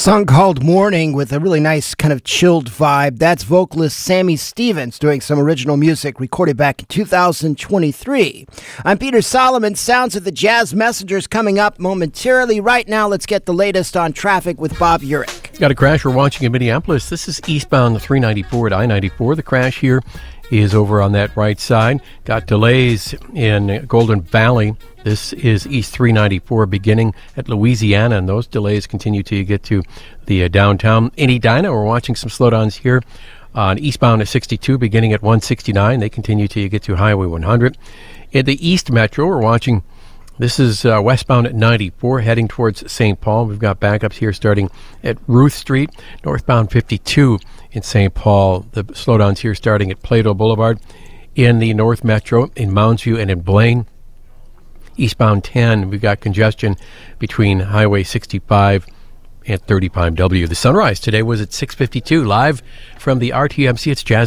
Song called Morning with a really nice kind of chilled vibe. That's vocalist Sammy Stevens doing some original music recorded back in 2023. I'm Peter Solomon. Sounds of the Jazz Messengers coming up momentarily. Right now, let's get the latest on traffic with Bob Urich. Got a crash we're watching in Minneapolis. This is eastbound the 394 at I-94. The crash here is over on that right side. Got delays in Golden Valley. This is East 394 beginning at Louisiana, and those delays continue till you get to the downtown. In Edina, we're watching some slowdowns here on eastbound at 62 beginning at 169. They continue till you get to Highway 100. In the East Metro, we're watching, this is westbound at 94 heading towards St. Paul. We've got backups here starting at Ruth Street, northbound 52 in St. Paul. The slowdowns here starting at Plato Boulevard. In the North Metro, in Mounds View and in Blaine, eastbound 10, we've got congestion between Highway 65 and 30 Pine W. The sunrise today was at 6:52. Live from the RTMC, it's Jazz